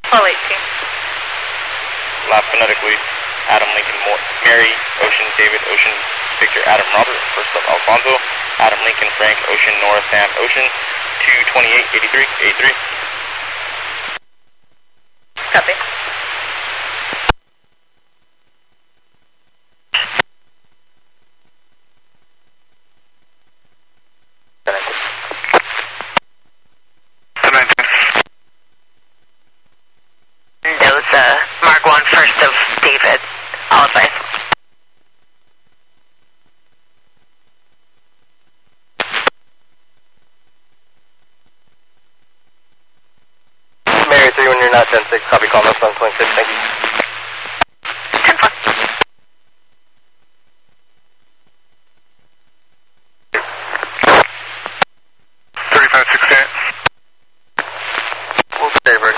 1218. Lab phonetically, Adam Lincoln, Mary, Ocean, David, Ocean, Victor, Adam, Robert, first up Alfonso, Adam Lincoln, Frank, Ocean, Nora, Sam, Ocean, 228, 83, 83. Copy. Those, Mark 1, first of David, all advice. Mary 3, when you're not 10-6, copy, call us on 26, thank you. 10-4. We'll favor.